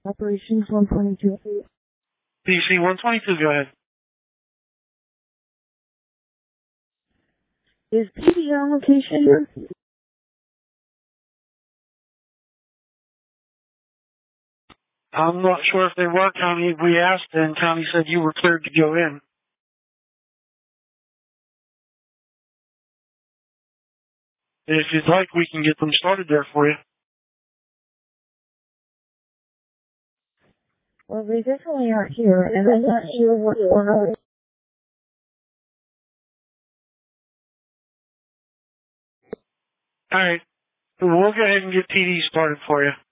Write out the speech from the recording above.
Operations 122. PC 122, go ahead. Is PD on location here? I'm not sure if they were, County. We asked, and County said you were cleared to go in. If you'd like, we can get them started there for you. Well, they definitely aren't here, and I'm not sure what's going on. All right. We'll go ahead and get TD started for you.